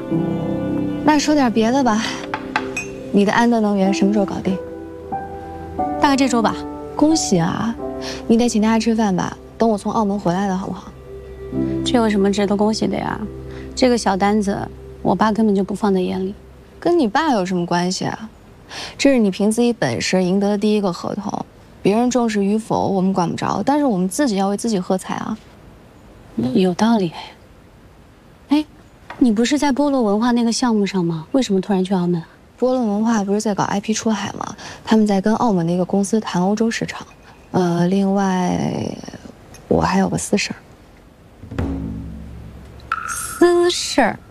那说点别的吧，你的安德能源什么时候搞定？ 大概这周吧。 恭喜啊，你得请大家吃饭吧，等我从澳门回来了，好不好？ 这有什么值得恭喜的呀？这个小单子，我爸根本就不放在眼里。 跟你爸有什么关系啊？这是你凭自己本事赢得的第一个合同，别人重视与否我们管不着，但是我们自己要为自己喝彩啊。 有道理。哎，你不是在菠萝文化那个项目上吗？为什么突然去澳门啊？ 波伦文化不是在搞 IP 出海吗？他们在跟澳门的一个公司谈欧洲市场。另外，我还有个私事儿。 私事儿。